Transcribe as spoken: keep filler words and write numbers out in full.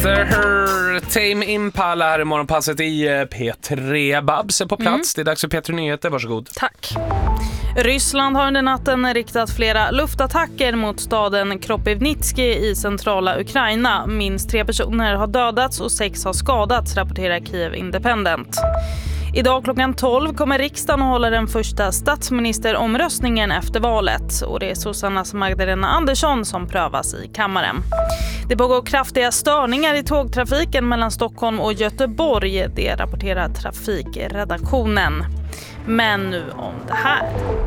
Her, Tame Impala här i morgonpasset i P tre. Babs är på plats. Mm. Det är dags för P tre Nyheter. Varsågod. Tack. Ryssland har under natten riktat flera luftattacker mot staden Kropivnitski i centrala Ukraina. Minst tre personer har dödats och sex har skadats, rapporterar Kiev Independent. Idag klockan tolv kommer riksdagen att hålla den första statsministeromröstningen efter valet. Och det är Susannas Magdalena Andersson som prövas i kammaren. Det pågår kraftiga störningar i tågtrafiken mellan Stockholm och Göteborg. Det rapporterar trafikredaktionen. Men nu om det här.